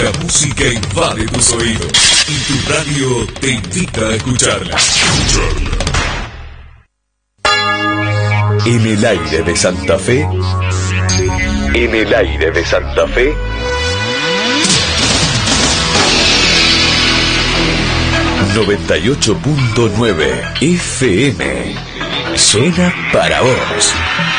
La música invade tus oídos y tu radio te invita a escucharla. En el aire de Santa Fe. En el aire de Santa Fe. ...98.9 FM... suena para vos.